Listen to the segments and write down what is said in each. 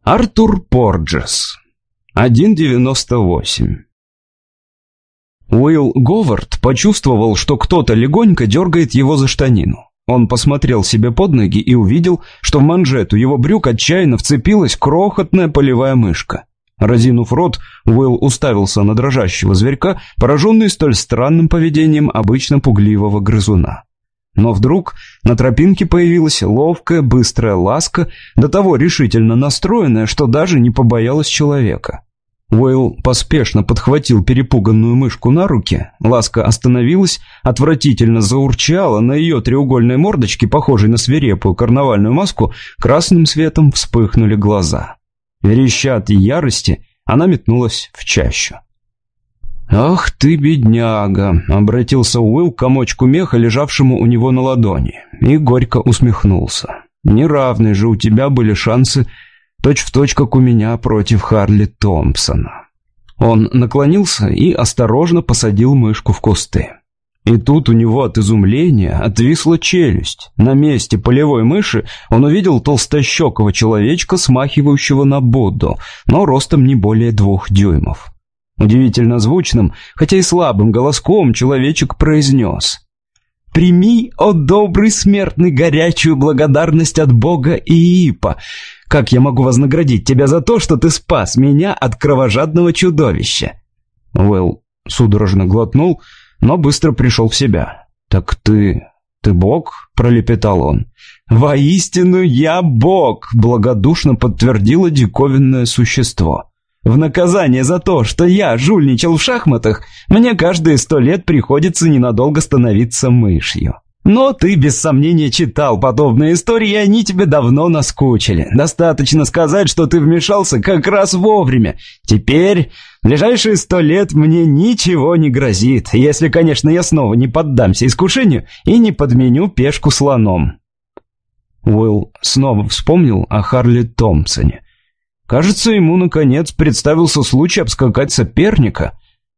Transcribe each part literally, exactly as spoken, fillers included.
Артур Порджес. один девяносто восемь. Уилл Говард почувствовал, что кто-то легонько дергает его за штанину. Он посмотрел себе под ноги и увидел, что в манжету его брюк отчаянно вцепилась крохотная полевая мышка. Разинув рот, Уилл уставился на дрожащего зверька, пораженный столь странным поведением обычно пугливого грызуна. Но вдруг на тропинке появилась ловкая, быстрая ласка, до того решительно настроенная, что даже не побоялась человека. Уилл поспешно подхватил перепуганную мышку на руки. Ласка остановилась, отвратительно заурчала, на ее треугольной мордочке, похожей на свирепую карнавальную маску, красным светом вспыхнули глаза. Вереща от ярости, она метнулась в чащу. «Ах ты, бедняга!» — обратился Уилл к комочку меха, лежавшему у него на ладони, и горько усмехнулся. «Неравные же у тебя были шансы, точь-в-точь, как у меня против Харли Томпсона». Он наклонился и осторожно посадил мышку в кусты. И тут у него от изумления отвисла челюсть. На месте полевой мыши он увидел толстощекого человечка, смахивающего на Будду, но ростом не более двух дюймов. Удивительно звучным, хотя и слабым голоском человечек произнес: «Прими, о добрый смертный, горячую благодарность от Бога Иипа. Как я могу вознаградить тебя за то, что ты спас меня от кровожадного чудовища?» Уилл судорожно глотнул, но быстро пришел в себя. «Так ты... ты Бог?» — пролепетал он. «Воистину я Бог!» — благодушно подтвердило диковинное существо. «В наказание за то, что я жульничал в шахматах, мне каждые сто лет приходится ненадолго становиться мышью. Но ты без сомнения читал подобные истории, и они тебе давно наскучили. Достаточно сказать, что ты вмешался как раз вовремя. Теперь в ближайшие сто лет мне ничего не грозит, если, конечно, я снова не поддамся искушению и не подменю пешку слоном». Уилл снова вспомнил о Харли Томпсоне. Кажется, ему, наконец, представился случай обскакать соперника.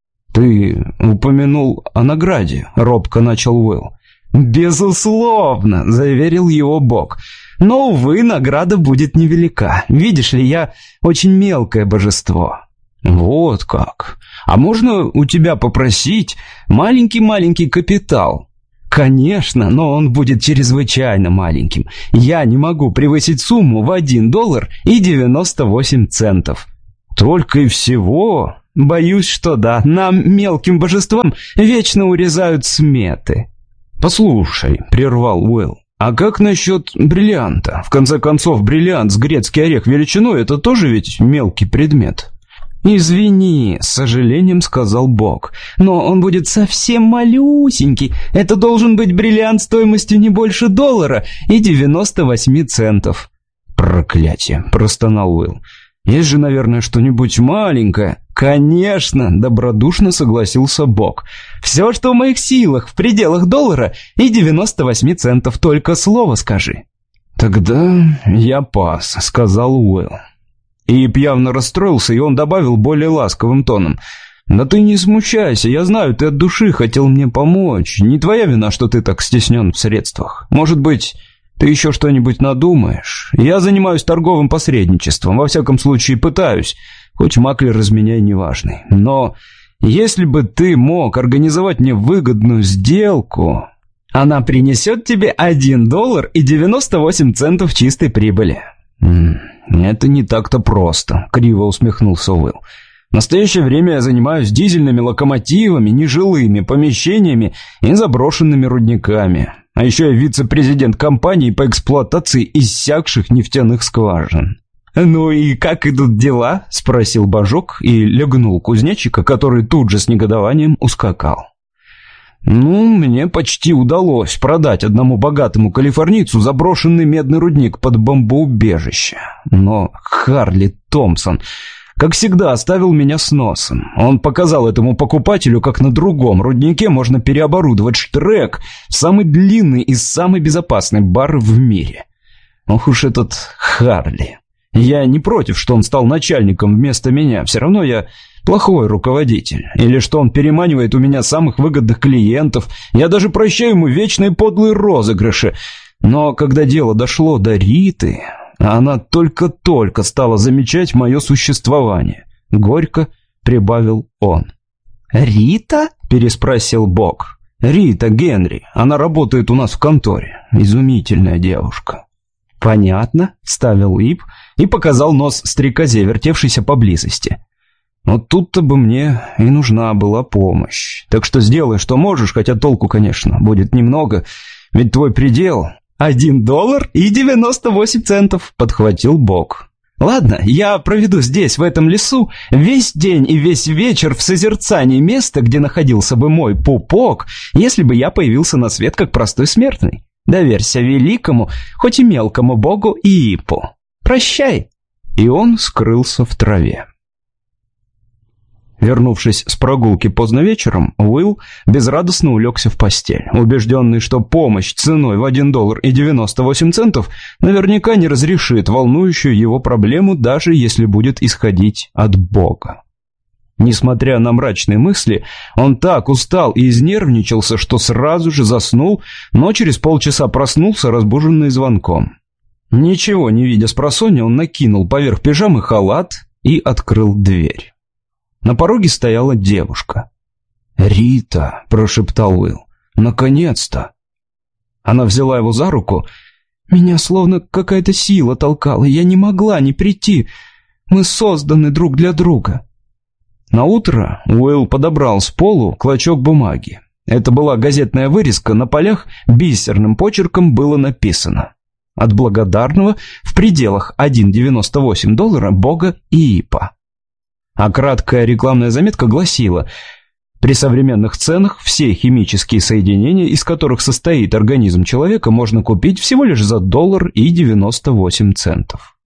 «Ты упомянул о награде», — робко начал Уилл. «Безусловно», — заверил его Бог. «Но, увы, награда будет невелика. Видишь ли, я очень мелкое божество». «Вот как. А можно у тебя попросить маленький-маленький капитал?» «Конечно, но он будет чрезвычайно маленьким. Я не могу превысить сумму в один доллар и девяносто восемь центов». «Только и всего?» «Боюсь, что да. Нам, мелким божествам, вечно урезают сметы». «Послушай», — прервал Уилл, «а как насчет бриллианта? В конце концов, бриллиант с грецкий орех величиной — это тоже ведь мелкий предмет». «Извини», — с сожалением сказал Бог, «но он будет совсем малюсенький. Это должен быть бриллиант стоимостью не больше доллара и девяносто восемь центов». «Проклятие», — простонал Уилл. «Есть же, наверное, что-нибудь маленькое». «Конечно», — добродушно согласился Бог. «Все, что в моих силах, в пределах доллара и девяносто восемь центов, только слово скажи». «Тогда я пас», — сказал Уилл. Ип явно расстроился, и он добавил более ласковым тоном: «Да ты не смущайся, я знаю, ты от души хотел мне помочь. Не твоя вина, что ты так стеснен в средствах. Может быть, ты еще что-нибудь надумаешь? Я занимаюсь торговым посредничеством, во всяком случае пытаюсь, хоть маклер из меня и неважный. Но если бы ты мог организовать мне выгодную сделку, она принесет тебе один доллар и девяносто восемь центов чистой прибыли». «Это не так-то просто», — криво усмехнулся Уилл. «В настоящее время я занимаюсь дизельными локомотивами, нежилыми помещениями и заброшенными рудниками. А еще я вице-президент компании по эксплуатации иссякших нефтяных скважин». «Ну и как идут дела?» — спросил Божок и легнул кузнечика, который тут же с негодованием ускакал. «Ну, мне почти удалось продать одному богатому калифорнийцу заброшенный медный рудник под бомбоубежище. Но Харли Томпсон, как всегда, оставил меня с носом. Он показал этому покупателю, как на другом руднике можно переоборудовать штрек в самый длинный и самый безопасный бар в мире. Ох уж этот Харли. Я не против, что он стал начальником вместо меня, все равно я плохой руководитель. Или что он переманивает у меня самых выгодных клиентов. Я даже прощаю ему вечные подлые розыгрыши. Но когда дело дошло до Риты, А она только-только стала замечать мое существование. Горько прибавил он. «Рита?» — переспросил Бог. «Рита Генри. Она работает у нас в конторе. Изумительная девушка». «Понятно», — вставил Ип и показал нос стрекозе, вертевшейся поблизости. «Вот тут-то бы мне и нужна была помощь. Так что сделай, что можешь, хотя толку, конечно, будет немного. Ведь твой предел...» «Один доллар и девяносто восемь центов», — подхватил Бог. «Ладно, я проведу здесь, в этом лесу, весь день и весь вечер в созерцании места, где находился бы мой пупок, если бы я появился на свет как простой смертный. Доверься великому, хоть и мелкому богу Иипу. Прощай». И он скрылся в траве. Вернувшись с прогулки поздно вечером, Уилл безрадостно улегся в постель, убежденный, что помощь ценой в один доллар и девяносто восемь центов наверняка не разрешит волнующую его проблему, даже если будет исходить от Бога. Несмотря на мрачные мысли, он так устал и изнервничался, что сразу же заснул, но через полчаса проснулся, разбуженный звонком. Ничего не видя спросонья, он накинул поверх пижамы халат и открыл дверь. На пороге стояла девушка. «Рита», — прошептал Уилл, — «наконец-то». Она взяла его за руку. «Меня словно какая-то сила толкала, я не могла не прийти. Мы созданы друг для друга». Наутро Уилл подобрал с полу клочок бумаги. Это была газетная вырезка, на полях бисерным почерком было написано: «От благодарного в пределах один целых девяносто восемь доллара бога Иипа». А краткая рекламная заметка гласила: при современных ценах все химические соединения, из которых состоит организм человека, можно купить всего лишь за доллар и девяносто восемь центов.